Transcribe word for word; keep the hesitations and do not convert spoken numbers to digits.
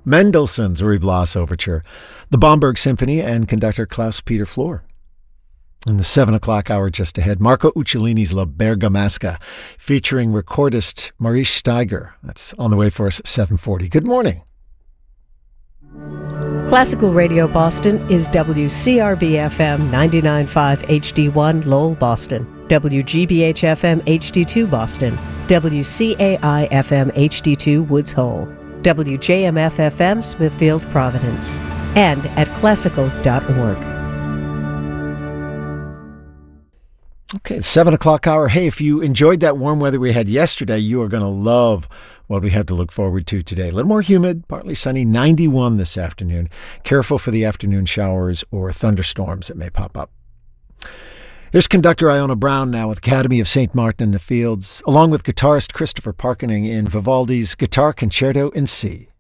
Mendelssohn's Ruy Blas Overture, the Bomberg Symphony, and conductor Klaus-Peter Flohr. In the seven o'clock hour just ahead, Marco Uccellini's La Bergamasca, featuring recordist Maurice Steiger. That's on the way for us at seven forty. Good morning. Classical Radio Boston is W C R B F M ninety-nine point five H D one Lowell, Boston, W G B H F M H D two Boston, W C A I F M H D two Woods Hole, W J M F F M Smithfield, Providence, and at classical dot org. Okay, seven o'clock hour. Hey, if you enjoyed that warm weather we had yesterday, you are going to love what we have to look forward to today. A little more humid, partly sunny, ninety-one this afternoon. Careful for the afternoon showers or thunderstorms that may pop up. Here's conductor Iona Brown now with Academy of Saint Martin in the Fields, along with guitarist Christopher Parkening in Vivaldi's Guitar Concerto in C.